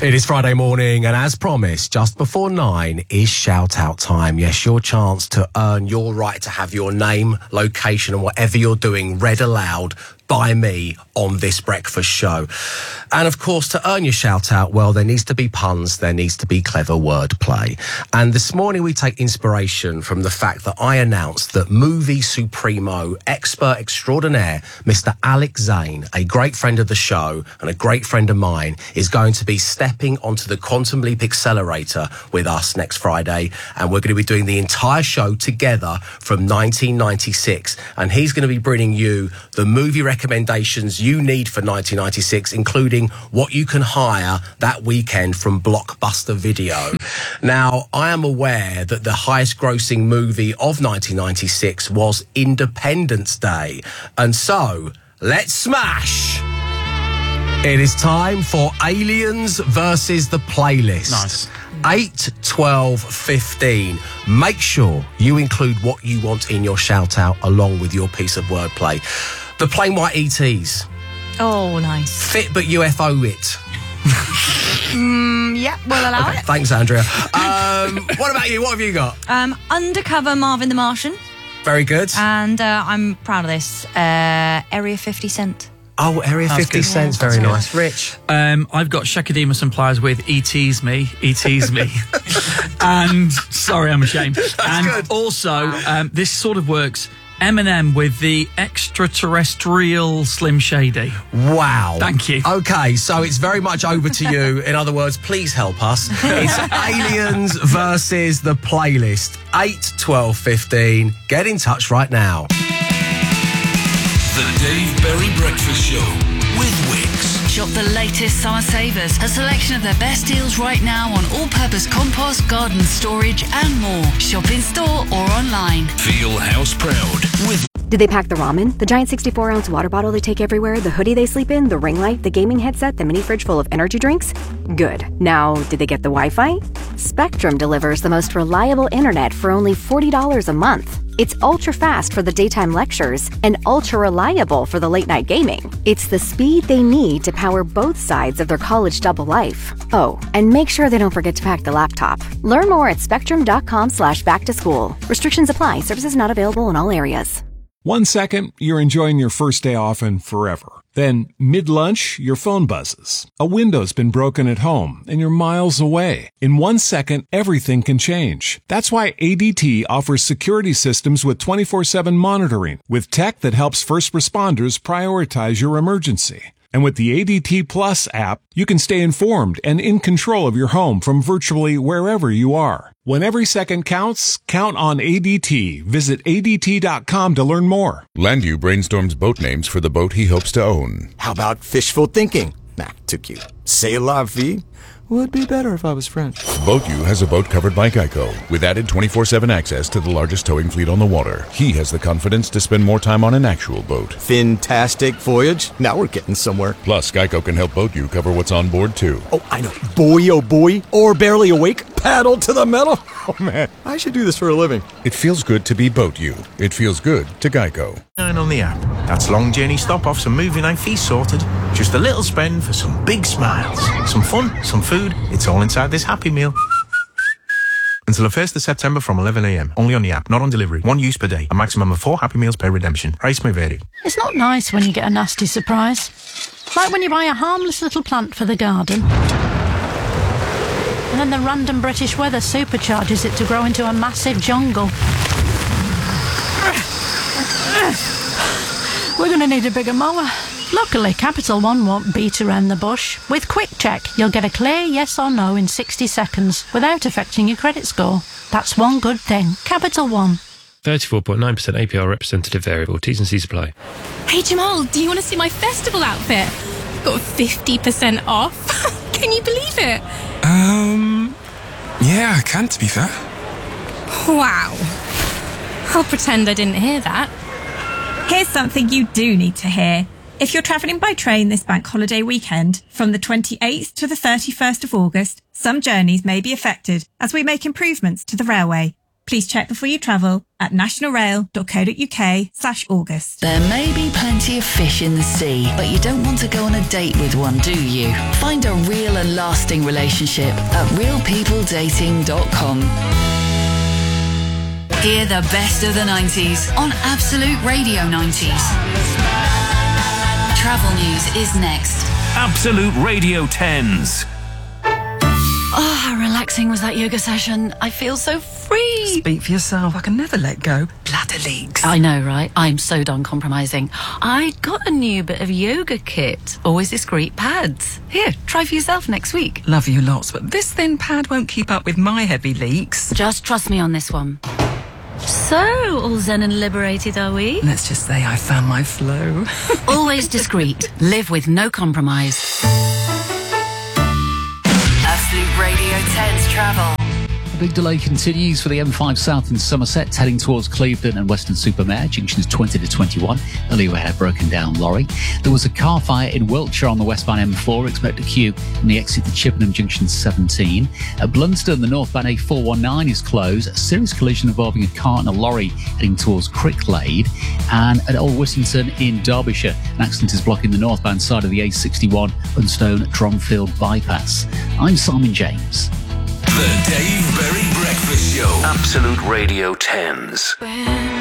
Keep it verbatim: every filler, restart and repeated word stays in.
It is Friday morning, and as promised, just before nine is shout-out time. Yes, your chance to earn your right to have your name, location, and whatever you're doing read aloud by me on this breakfast show. And of course, to earn your shout out, well, there needs to be puns, there needs to be clever wordplay. And this morning we take inspiration from the fact that I announced that movie supremo, expert extraordinaire, Mister Alex Zane, a great friend of the show and a great friend of mine, is going to be stepping onto the Quantum Leap Accelerator with us next Friday. And we're going to be doing the entire show together from nineteen ninety-six. And he's going to be bringing you the movie recommendations you need for nineteen ninety-six, including what you can hire that weekend from Blockbuster Video. Now, I am aware that the highest grossing movie of nineteen ninety-six was Independence Day. And so, let's smash! It is time for Aliens versus the Playlist. Nice. eight, twelve, fifteen. Make sure you include what you want in your shout-out along with your piece of wordplay. The Plain White E Ts. Oh, nice. Fit but U F O it. mm, yeah, we'll allow okay, it. Thanks, Andrea. Um, what about you? What have you got? Um, Undercover Marvin the Martian. Very good. And uh, I'm proud of this. Uh, Area fifty Cent. Oh, Area fifty Cent's very That's nice. good. Rich? Um, I've got Shakademus and Pliers with E T's Me, E T's Me. And, sorry, I'm ashamed. That's and good. also, um, this sort of works, Eminem with the extraterrestrial Slim Shady. Wow. Thank you. Okay, so it's very much over to you. In other words, please help us. It's Aliens versus the Playlist. eight, twelve, fifteen. Get in touch right now. The Dave Berry Breakfast Show with Wix. Shop the latest summer savers. A selection of their best deals right now on all-purpose compost, garden storage and more. Shop in store or online. Feel house proud with... Did they pack the ramen, the giant sixty-four ounce water bottle they take everywhere, the hoodie they sleep in, the ring light, the gaming headset, the mini fridge full of energy drinks? Good. Now, did they get the Wi-Fi? Spectrum delivers the most reliable internet for only forty dollars a month. It's ultra-fast for the daytime lectures and ultra-reliable for the late-night gaming. It's the speed they need to power both sides of their college double life. Oh, and make sure they don't forget to pack the laptop. Learn more at spectrum.com slash back to school. Restrictions apply. Services not available in all areas. One second, you're enjoying your first day off and forever. Then, mid-lunch, your phone buzzes. A window's been broken at home, and you're miles away. In one second, everything can change. That's why A D T offers security systems with twenty-four seven monitoring, with tech that helps first responders prioritize your emergency. And with the A D T Plus app, you can stay informed and in control of your home from virtually wherever you are. When every second counts, count on A D T. Visit A D T dot com to learn more. Landu brainstorms boat names for the boat he hopes to own. How about fishful thinking? Nah, too cute. C'est la vie? Would be better if I was French. BoatU has a boat covered by Geico, with added twenty-four seven access to the largest towing fleet on the water. He has the confidence to spend more time on an actual boat. Fantastic voyage. Now we're getting somewhere. Plus, Geico can help BoatU cover what's on board, too. Oh, I know. Boy, oh boy. Or barely awake. Paddle to the metal. Oh, man. I should do this for a living. It feels good to be BoatU. It feels good to Geico. Nine on the app. That's long journey stop-offs and moving night fees sorted. Just a little spend for some big smiles. Some fun, some food. It's all inside this Happy Meal. Until the first of September from eleven a m. Only on the app, not on delivery. One use per day. A maximum of four Happy Meals per redemption. Price may vary. It's not nice when you get a nasty surprise. Like when you buy a harmless little plant for the garden. And then the random British weather supercharges it to grow into a massive jungle. We're going to need a bigger mower. Luckily, Capital One won't beat around the bush. With Quick Check, you'll get a clear yes or no in sixty seconds without affecting your credit score. That's one good thing. Capital One. thirty-four point nine percent A P R representative variable. T's and C's apply. Hey Jamal, do you want to see my festival outfit? Got fifty percent off. Can you believe it? Um, yeah, I can, to be fair. Wow. I'll pretend I didn't hear that. Here's something you do need to hear. If you're travelling by train this bank holiday weekend, from the twenty-eighth to the thirty-first of August, some journeys may be affected as we make improvements to the railway. Please check before you travel at nationalrail.co.uk slash August. There may be plenty of fish in the sea, but you don't want to go on a date with one, do you? Find a real and lasting relationship at real people dating dot com. Hear the best of the nineties on Absolute Radio nineties. Travel news is next. Absolute Radio tens. Oh, how relaxing was that yoga session. I feel so free. Speak for yourself. I can never let go. Bladder leaks. I know, right? I'm so done compromising. I got a new bit of yoga kit. Always discreet pads. Here, try for yourself next week. Love you lots, but this thin pad won't keep up with my heavy leaks. Just trust me on this one. So, all zen and liberated, are we? Let's just say I found my flow. Always discreet. Live with no compromise. Absolute Radio tens travel. A big delay continues for the M five South in Somerset, heading towards Clevedon and Weston-super-Mare, junctions twenty to twenty-one. Earlier we had a broken down lorry. There was a car fire in Wiltshire on the westbound M four. Expect a queue from the exit to Chippenham, junction seventeen. At Blunston, the northbound A four one nine is closed. A serious collision involving a car and a lorry heading towards Cricklade. And at Old Whittington in Derbyshire, an accident is blocking the northbound side of the A sixty-one Unstone Drumfield bypass. I'm Simon James. The Dave Berry Breakfast Show. Absolute Radio tens.